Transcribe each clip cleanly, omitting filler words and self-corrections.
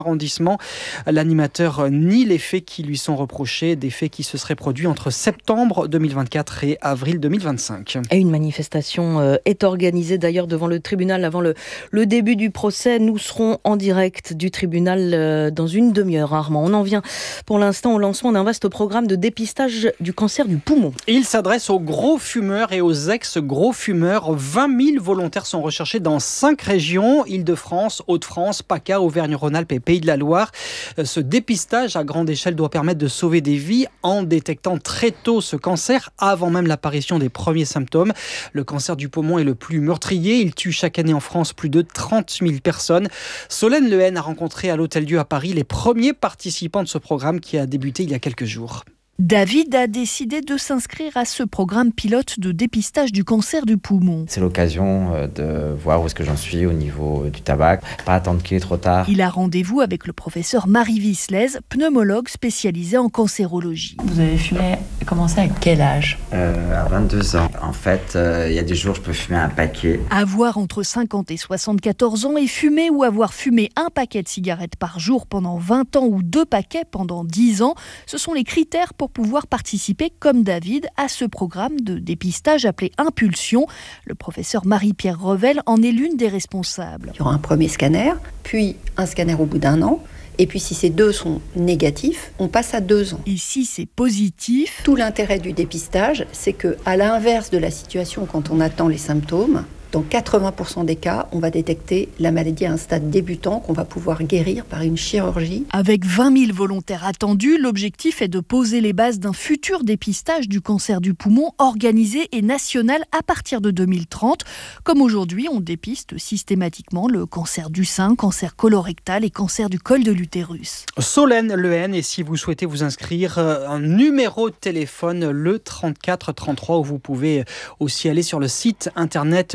arrondissement. L'animateur nie les faits qui lui sont reprochés, des faits qui se seraient produits entre septembre 2024 et avril 2025. Et une manifestation est organisée d'ailleurs devant le tribunal avant le début du procès. Nous serons en direct du tribunal dans une demi-heure, Armand. On en vient pour l'instant au lancement d'un vaste programme de dépistage du cancer du poumon. Il s'adresse aux gros fumeurs et aux ex-gros fumeurs. 20 000 volontaires sont recherchés dans 5 régions, Île-de-France, Hauts-de-France, PACA, Auvergne-Rhône-Alpes et Pays de la Loire. Ce dépistage à grande échelle doit permettre de sauver des vies en détectant très tôt ce cancer, avant même l'apparition des premiers symptômes. Le cancer du poumon est le plus meurtrier. Il tue chaque année en France plus de 30 000 personnes. Solène Lehen a rencontré à l'Hôtel-Dieu à Paris les premiers participants de ce programme qui a débuté il y a quelques jours. David a décidé de s'inscrire à ce programme pilote de dépistage du cancer du poumon. C'est l'occasion de voir où est-ce que j'en suis au niveau du tabac, pas attendre qu'il est trop tard. Il a rendez-vous avec le professeur Marie Visles, pneumologue spécialisée en cancérologie. Vous avez commencé à quel âge ? À 22 ans. En fait, il y a des jours je peux fumer un paquet. Avoir entre 50 et 74 ans et fumer ou avoir fumé un paquet de cigarettes par jour pendant 20 ans ou 2 paquets pendant 10 ans, ce sont les critères pour pouvoir participer, comme David, à ce programme de dépistage appelé Impulsion. Le professeur Marie-Pierre Revel en est l'une des responsables. Il y aura un premier scanner, puis un scanner au bout d'1 an. Et puis si ces 2 sont négatifs, on passe à 2 ans. Et si c'est positif ? Tout l'intérêt du dépistage, c'est qu'à l'inverse de la situation quand on attend les symptômes, dans 80% des cas, on va détecter la maladie à un stade débutant qu'on va pouvoir guérir par une chirurgie. Avec 20 000 volontaires attendus, l'objectif est de poser les bases d'un futur dépistage du cancer du poumon organisé et national à partir de 2030. Comme aujourd'hui, on dépiste systématiquement le cancer du sein, cancer colorectal et cancer du col de l'utérus. Solène Lehen, et si vous souhaitez vous inscrire, un numéro de téléphone, le 34 33, où vous pouvez aussi aller sur le site internet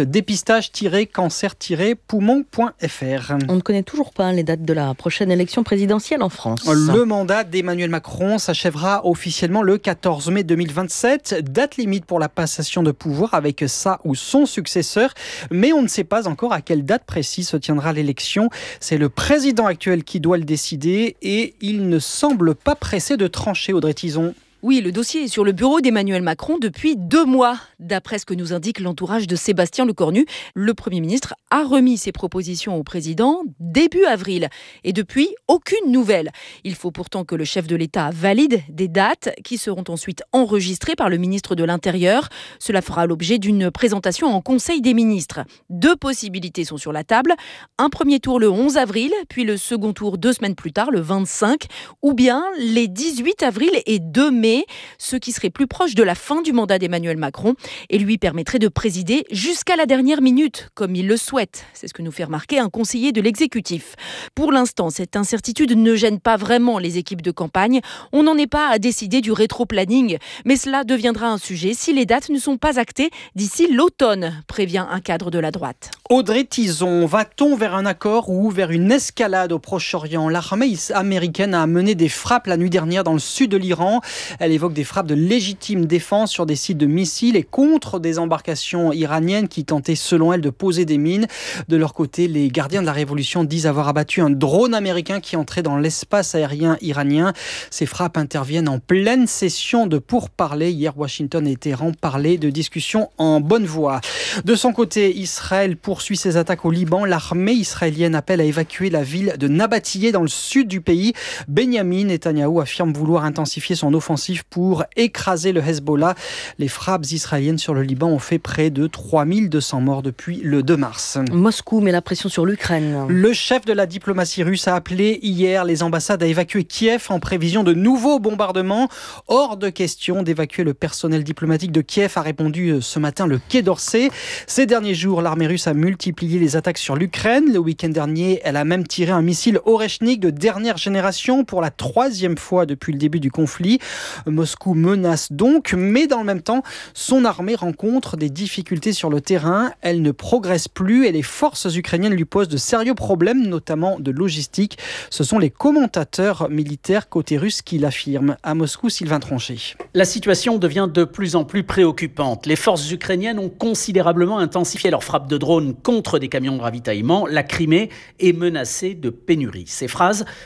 dépistage-cancer-poumon.fr. On ne connaît toujours pas les dates de la prochaine élection présidentielle en France. Le mandat d'Emmanuel Macron s'achèvera officiellement le 14 mai 2027. Date limite pour la passation de pouvoir avec sa ou son successeur. Mais on ne sait pas encore à quelle date précise se tiendra l'élection. C'est le président actuel qui doit le décider et il ne semble pas pressé de trancher, Audrey Tison. Oui, le dossier est sur le bureau d'Emmanuel Macron depuis 2 mois. D'après ce que nous indique l'entourage de Sébastien Lecornu, le Premier ministre a remis ses propositions au président début avril. Et depuis, aucune nouvelle. Il faut pourtant que le chef de l'État valide des dates qui seront ensuite enregistrées par le ministre de l'Intérieur. Cela fera l'objet d'une présentation en Conseil des ministres. 2 possibilités sont sur la table. Un premier tour le 11 avril, puis le second tour 2 semaines plus tard, le 25, ou bien les 18 avril et 2 mai, ce qui serait plus proche de la fin du mandat d'Emmanuel Macron et lui permettrait de présider jusqu'à la dernière minute, comme il le souhaite. C'est ce que nous fait remarquer un conseiller de l'exécutif. Pour l'instant, cette incertitude ne gêne pas vraiment les équipes de campagne. On n'en est pas à décider du rétro-planning, mais cela deviendra un sujet si les dates ne sont pas actées d'ici l'automne, prévient un cadre de la droite. Audrey Tison, va-t-on vers un accord ou vers une escalade au Proche-Orient ? L'armée américaine a mené des frappes la nuit dernière dans le sud de l'Iran. Elle évoque des frappes de légitime défense sur des sites de missiles et contre des embarcations iraniennes qui tentaient selon elle de poser des mines. De leur côté, les gardiens de la révolution disent avoir abattu un drone américain qui entrait dans l'espace aérien iranien. Ces frappes interviennent en pleine session de pourparlers. Hier, Washington et Téhéran parlaient de discussions en bonne voie. De son côté, Israël poursuit ses attaques au Liban. L'armée israélienne appelle à évacuer la ville de Nabatiyeh dans le sud du pays. Benyamin Netanyahou affirme vouloir intensifier son offensive pour écraser le Hezbollah. Les frappes israéliennes sur le Liban ont fait près de 3200 morts depuis le 2 mars. Moscou met la pression sur l'Ukraine. Le chef de la diplomatie russe a appelé hier les ambassades à évacuer Kiev en prévision de nouveaux bombardements. Hors de question d'évacuer le personnel diplomatique de Kiev, a répondu ce matin le Quai d'Orsay. Ces derniers jours, l'armée russe a multiplié les attaques sur l'Ukraine. Le week-end dernier, elle a même tiré un missile Oreshnik de dernière génération pour la 3e fois depuis le début du conflit. Moscou menace donc, mais dans le même temps, son armée rencontre des difficultés sur le terrain. Elle ne progresse plus et les forces ukrainiennes lui posent de sérieux problèmes, notamment de logistique. Ce sont les commentateurs militaires côté russe qui l'affirment. À Moscou, Sylvain Tronchet. La situation devient de plus en plus préoccupante. Les forces ukrainiennes ont considérablement intensifié leurs frappes de drones contre des camions de ravitaillement. La Crimée est menacée de pénurie. Ces phrases